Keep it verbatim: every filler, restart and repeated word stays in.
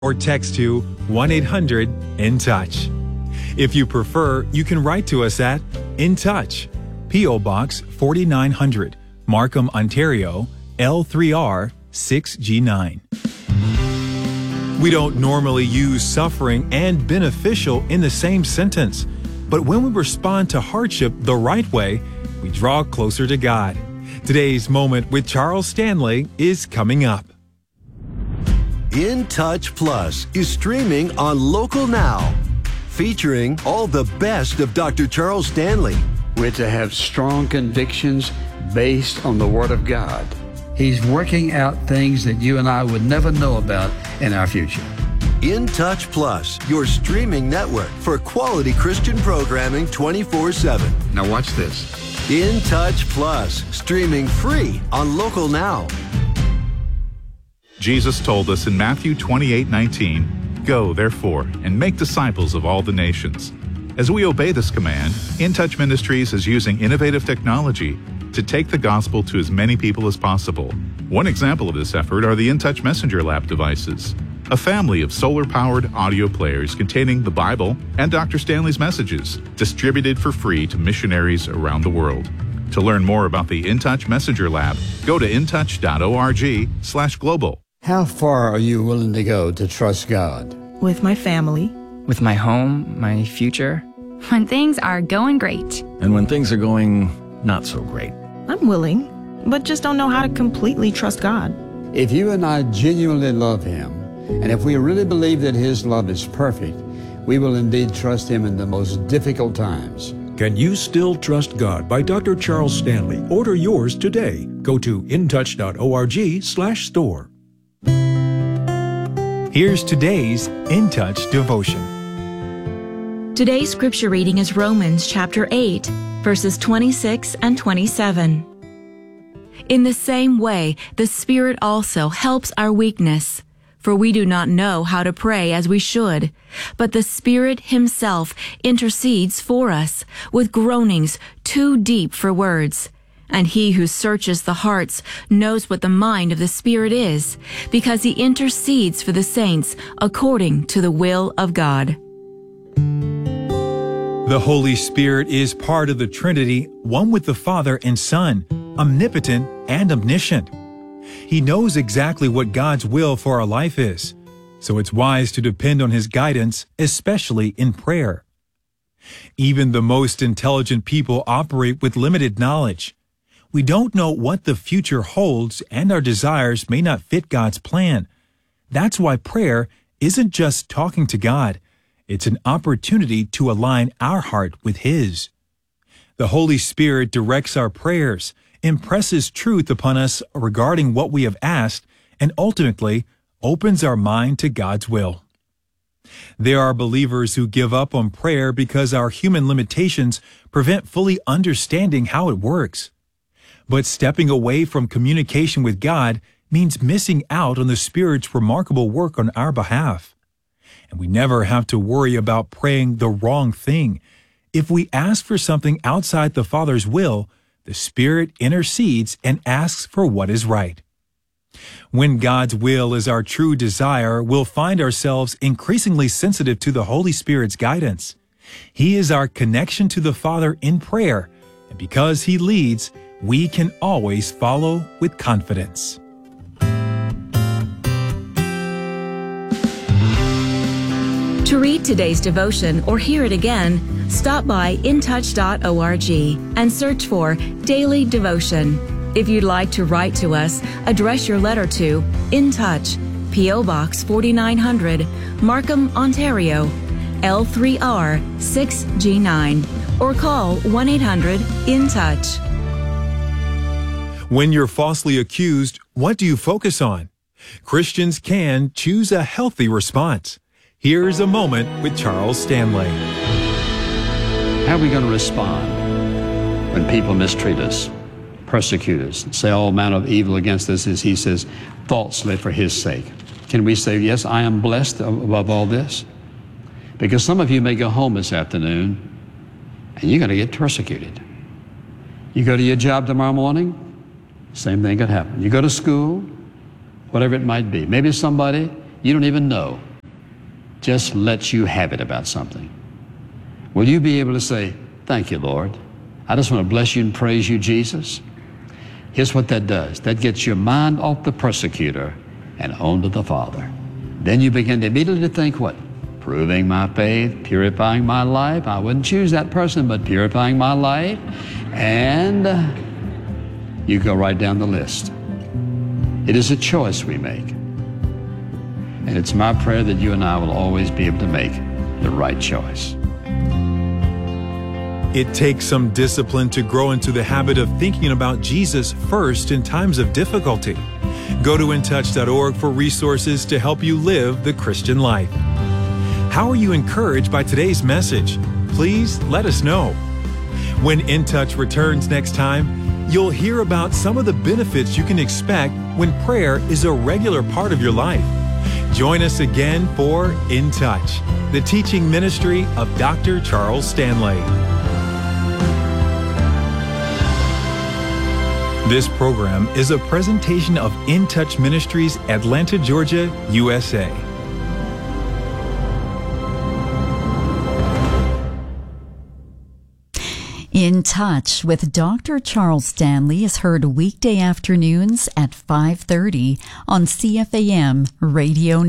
or text to one eight hundred in touch. If you prefer, you can write to us at In Touch, P O Box forty-nine hundred, Markham, Ontario, L three R six G nine. We don't normally use suffering and beneficial in the same sentence, but when we respond to hardship the right way, we draw closer to God. Today's Moment with Charles Stanley is coming up. In Touch Plus is streaming on Local Now, featuring all the best of Doctor Charles Stanley. We're to have strong convictions based on the Word of God. He's working out things that you and I would never know about in our future. In Touch Plus, your streaming network for quality Christian programming twenty-four seven. Now watch this. In Touch Plus, streaming free on Local Now. Jesus told us in Matthew twenty-eight nineteen, "Go, therefore, and make disciples of all the nations." As we obey this command, In Touch Ministries is using innovative technology to take the gospel to as many people as possible. One example of this effort are the In Touch Messenger Lab devices, a family of solar-powered audio players containing the Bible and Doctor Stanley's messages, distributed for free to missionaries around the world. To learn more about the In Touch Messenger Lab, go to intouch.org slash global. How far are you willing to go to trust God? With my family. With my home, my future. When things are going great. And when things are going not so great. I'm willing, but just don't know how to completely trust God. If you and I genuinely love Him, and if we really believe that His love is perfect, we will indeed trust Him in the most difficult times. Can You Still Trust God by Doctor Charles Stanley. Order yours today. Go to intouch.org slash store. Here's today's In Touch devotion. Today's scripture reading is Romans chapter eight, verses twenty-six and twenty-seven. In the same way, the Spirit also helps our weakness, for we do not know how to pray as we should, but the Spirit Himself intercedes for us with groanings too deep for words. And He who searches the hearts knows what the mind of the Spirit is, because He intercedes for the saints according to the will of God. The Holy Spirit is part of the Trinity, one with the Father and Son, omnipotent and omniscient. He knows exactly what God's will for our life is, so it's wise to depend on His guidance, especially in prayer. Even the most intelligent people operate with limited knowledge. We don't know what the future holds, and our desires may not fit God's plan. That's why prayer isn't just talking to God. It's an opportunity to align our heart with His. The Holy Spirit directs our prayers, impresses truth upon us regarding what we have asked, and ultimately opens our mind to God's will. There are believers who give up on prayer because our human limitations prevent fully understanding how it works. But stepping away from communication with God means missing out on the Spirit's remarkable work on our behalf. And we never have to worry about praying the wrong thing. If we ask for something outside the Father's will, the Spirit intercedes and asks for what is right. When God's will is our true desire, we'll find ourselves increasingly sensitive to the Holy Spirit's guidance. He is our connection to the Father in prayer, and because He leads, we can always follow with confidence. To read today's devotion or hear it again, stop by intouch dot org and search for Daily Devotion. If you'd like to write to us, address your letter to In Touch, P O Box forty-nine hundred, Markham, Ontario, L three R six G nine, or call one eight hundred in touch. When you're falsely accused, what do you focus on? Christians can choose a healthy response. Here's a moment with Charles Stanley. How are we going to respond when people mistreat us, persecute us, say all manner of evil against us, as he says, falsely for His sake? Can we say, yes, I am blessed above all this? Because some of you may go home this afternoon and you're going to get persecuted. You go to your job tomorrow morning, same thing could happen. You go to school, whatever it might be. Maybe somebody you don't even know just lets you have it about something, will you be able to say, thank you, Lord. I just want to bless you and praise you, Jesus? Here's what that does. That gets your mind off the persecutor and onto the Father. Then you begin to immediately think what? Proving my faith, purifying my life. I wouldn't choose that person, but purifying my life. And you go right down the list. It is a choice we make. And it's my prayer that you and I will always be able to make the right choice. It takes some discipline to grow into the habit of thinking about Jesus first in times of difficulty. Go to in touch dot org for resources to help you live the Christian life. How are you encouraged by today's message? Please let us know. When In Touch returns next time, you'll hear about some of the benefits you can expect when prayer is a regular part of your life. Join us again for In Touch, the teaching ministry of Doctor Charles Stanley. This program is a presentation of In Touch Ministries, Atlanta, Georgia, U S A. In Touch with Doctor Charles Stanley is heard weekday afternoons at five thirty on C F A M Radio